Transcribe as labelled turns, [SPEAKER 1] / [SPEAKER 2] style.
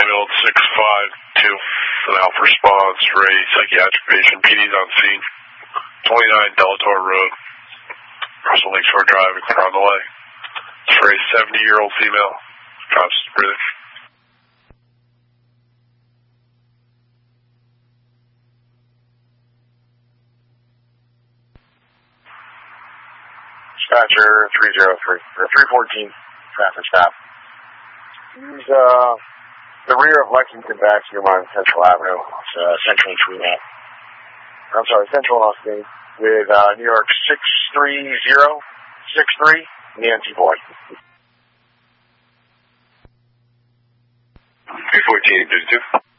[SPEAKER 1] ambulance 652 for the Alpha response for a psychiatric patient. PD's on scene. 29 Delator Road, Russell Lakeshore Drive, on the way. It's for a 70-year-old female. Conscious breathing.
[SPEAKER 2] Dispatcher 314, traffic stop. Use the rear of Lexington Baxter on Central Avenue. It's Central and Treenat. I'm sorry, Central and Austin with New York 63063, Nancy Boy.
[SPEAKER 1] 314, 32.